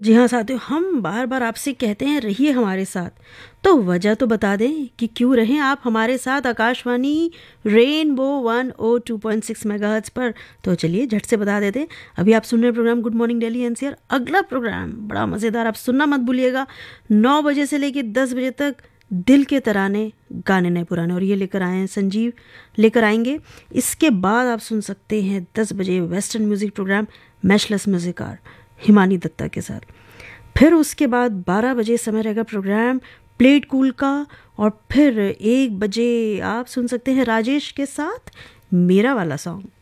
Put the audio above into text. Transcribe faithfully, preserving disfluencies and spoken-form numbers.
जी हाँ साथियों, हम बार बार आपसे कहते हैं रहिए हमारे साथ, तो वजह तो बता दें कि क्यों रहें आप हमारे साथ Akashvani rainbow one O two point six megahertz पर। तो चलिए झट से बता देते हैं। अभी आप सुन रहे programme good morning Delhi NCR. अगला प्रोग्राम बड़ा मज़ेदार, आप सुनना मत भूलिएगा। नौ बजे से लेकर दस बजे तक दिल के तराने, गाने नए पुराने, और ये लेकर आए हैं संजीव, लेकर आएंगे। इसके बाद आप सुन सकते हैं दस बजे western music programme मैशलेस म्यूज़िकार Himani Dutta के साथ। फिर उसके बाद बारह बजे समय रहेगा प्रोग्राम प्लेट कूल का, और फिर एक बजे आप सुन सकते हैं राजेश के साथ मेरा वाला सॉन्ग।